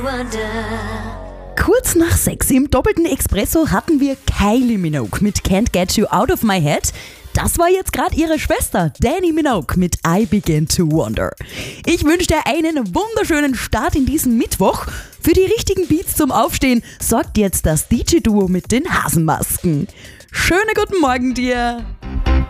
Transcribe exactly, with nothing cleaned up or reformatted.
Kurz nach sechs im doppelten Expresso hatten wir Kylie Minogue mit Can't Get You Out of My Head. Das war jetzt gerade ihre Schwester Dannii Minogue mit I Begin to Wonder. Ich wünsche dir einen wunderschönen Start in diesen Mittwoch. Für die richtigen Beats zum Aufstehen sorgt jetzt das D J-Duo mit den Hasenmasken. Schönen guten Morgen dir!